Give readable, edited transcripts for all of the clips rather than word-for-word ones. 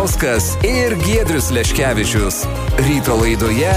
Ivanauskas ir Giedrius Leškevičius. Ryto laidoje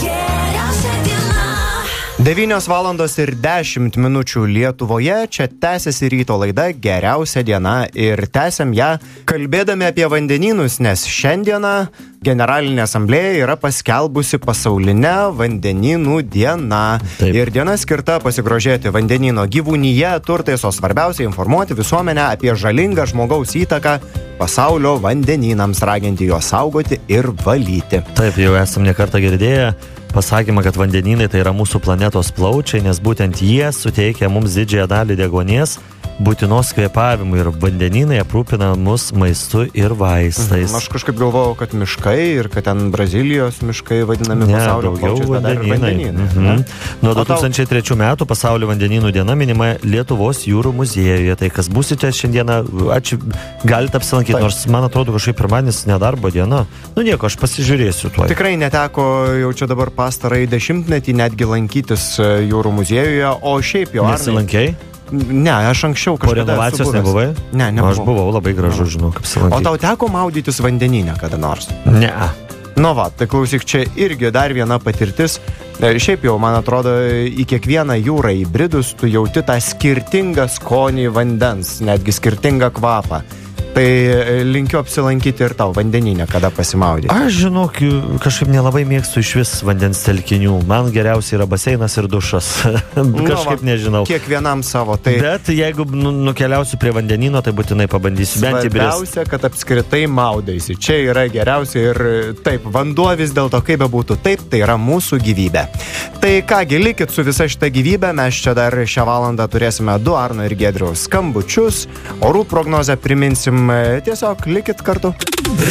9:10 Lietuvoje, čia tęsiasi ryto laida Geriausia diena ir tęsiam ją kalbėdami apie vandenynus, nes šiandieną Generalinė asamblėja yra paskelbusi pasaulinę vandenynų dieną. Taip. Ir diena skirta pasigrožėti vandenyno gyvūnyje, turtais, o svarbiausia informuoti visuomenę apie žalingą žmogaus įtaką pasaulio vandenynams, raginti juos saugoti ir valyti. Taip, jau esam nekartą girdėję pasakymą, kad vandenynai tai yra mūsų planetos plaučiai, nes būtent jie suteikia mums didžiąją dalį deguonies, būtinos kvėpavimui, ir vandenynai aprūpina mus maistu ir vaistais. Aš kažkaip galvojau, kad miškai ir kad ten Brazilijos miškai vadinami pasaulio plaučiais, bet dar ir vandenynai. Nuo 2003 metų pasaulio vandenynų diena minima Lietuvos jūrų muziejuje. Tai kas būsite šiandieną, galite apsilankyti, nors man atrodo kažkaip pirmadienis nedarbo diena. Nu nieko, aš pasižiūrėsiu tuo. Tikrai neteko jau čia dabar pastarąjį dešimtmetį netgi lankytis jūrų muziejuje, o šiaip jau... Nesilankei? Ne, aš anksčiau kažkada... Po renovacijos nebuvai? Ne, nebuvau. Aš buvau labai gražu, žinau, kaip apsilankyti. O tau teko maudytis vandenyne kada nors? Ne. Nu va, tai klausyk, čia irgi dar viena patirtis. Šiaip jau, man atrodo, į kiekvieną jūrą įbridus tu jauti tą skirtingą skonį vandens, netgi skirtingą kvapą. Tai linkiu apsilankyti ir tau vandenyne, kada pasimaudyti. Aš žinok, kažkaip nelabai mėgstu iš vis vandens telkinių. Man geriausia yra baseinas ir dušas. Kažkaip nežinau. Kiekvienam savo. Tai... Bet jeigu nukeliausiu prie vandenyno, tai būtinai pabandysiu bent įbrist. Svarbiausia, kad apskritai maudaisi. Čia yra geriausia ir taip, vanduo vis dėlto kaip bebūtų. Taip, tai yra mūsų gyvybė. Tai kągi, likit su visa šita gyvybė. Mes čia dar šią valandą turėsime du Arno ir Giedriaus skambučius. Orų prognozę priminsim. Tiesiog likit kartu.